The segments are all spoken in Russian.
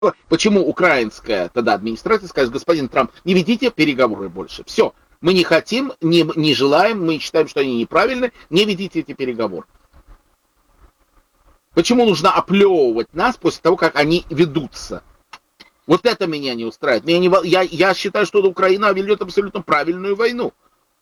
Почему украинская тогда администрация скажет: господин Трамп, не ведите переговоры больше. Все, мы не хотим, не желаем, мы считаем, что они неправильны, не ведите эти переговоры. Почему нужно оплевывать нас после того, как они ведутся? Вот это меня не устраивает. Я считаю, что Украина ведет абсолютно правильную войну.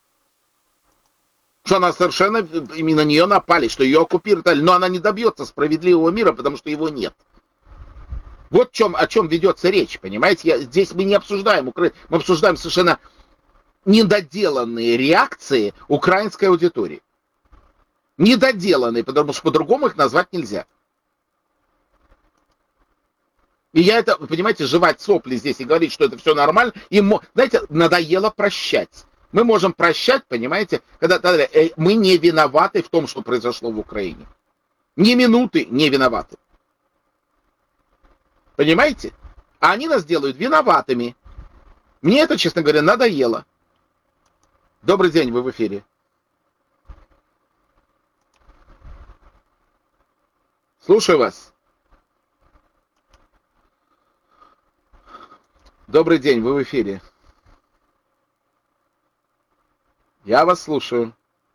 Что она совершенно, именно на нее напали, что ее оккупировали. Но она не добьется справедливого мира, потому что его нет. Вот о чем ведется речь, понимаете? Здесь мы не обсуждаем Украину, мы обсуждаем совершенно недоделанные реакции украинской аудитории. Недоделанные, потому что по-другому их назвать нельзя. И я это, понимаете, жевать сопли здесь и говорить, что это все нормально, знаете, надоело прощать. Мы можем прощать, понимаете, когда мы не виноваты в том, что произошло в Украине. Ни минуты не виноваты. Понимаете? А они нас делают виноватыми. Мне это, честно говоря, надоело. Добрый день, вы в эфире. Слушаю вас. Добрый день, вы в эфире. Я вас слушаю.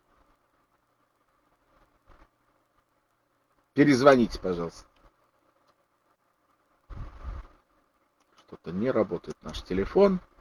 Перезвоните, пожалуйста. Что-то не работает наш телефон.